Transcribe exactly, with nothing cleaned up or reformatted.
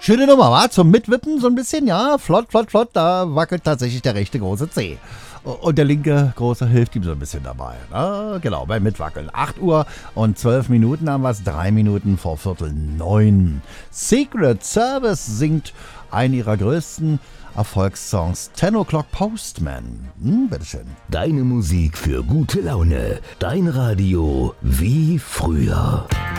Schöne Nummer, wa? Zum Mitwippen so ein bisschen, ja. Flott, flott, flott. Da wackelt tatsächlich der rechte große Zeh. Und der linke große hilft ihm so ein bisschen dabei. Na, genau, beim Mitwackeln. acht Uhr und zwölf Minuten haben wir es. Drei Minuten vor Viertel neun. Secret Service singt einen ihrer größten Erfolgssongs, ten O'Clock Postman. Hm, bitteschön. Deine Musik für gute Laune. Dein Radio wie früher.